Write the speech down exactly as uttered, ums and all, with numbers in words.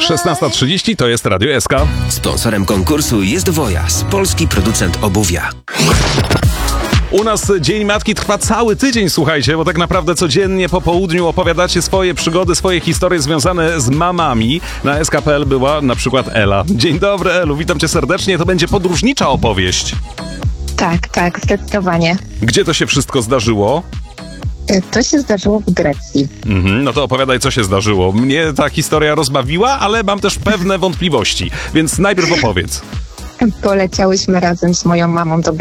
szesnasta trzydzieści to jest Radio S K. Sponsorem konkursu jest Wojas, polski producent obuwia. U nas Dzień Matki trwa cały tydzień, słuchajcie, bo tak naprawdę codziennie po południu opowiadacie swoje przygody, swoje historie związane z mamami. Na S K kropka P L była na przykład Ela. Dzień dobry, Elu, witam cię serdecznie. To będzie podróżnicza opowieść. Tak, tak, zdecydowanie. Gdzie to się wszystko zdarzyło? To się zdarzyło w Grecji. Mhm, no to opowiadaj, co się zdarzyło. Mnie ta historia rozbawiła, ale mam też pewne wątpliwości, więc najpierw opowiedz. Poleciałyśmy razem z moją mamą do